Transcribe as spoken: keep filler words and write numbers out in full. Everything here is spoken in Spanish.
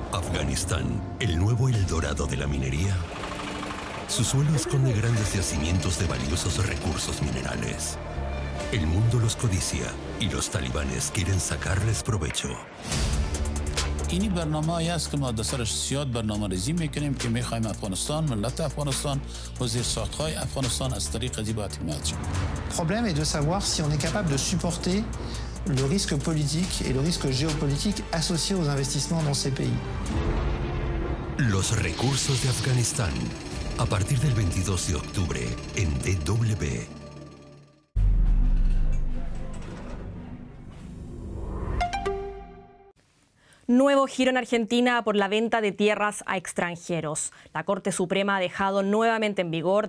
Afganistán, el nuevo Eldorado de la minería. Su suelo esconde grandes yacimientos de valiosos recursos minerales. El mundo los codicia y los talibanes quieren sacarles provecho. اینی برنامه‌ای است که ما در سرش زیاد برنامه‌ریزی می‌کنیم که می‌خوایم افغانستان، ملت افغانستان و زیرساخت‌های افغانستان از طریق زیبات حمایت شود. Le problème est de savoir si on est capable de supporter le risque politique et le risque géopolitique associés aux investissements dans ces pays. Los recursos de Afganistán, a partir del veintidós de octubre en D W. Nuevo giro en Argentina por la venta de tierras a extranjeros. La Corte Suprema ha dejado nuevamente en vigor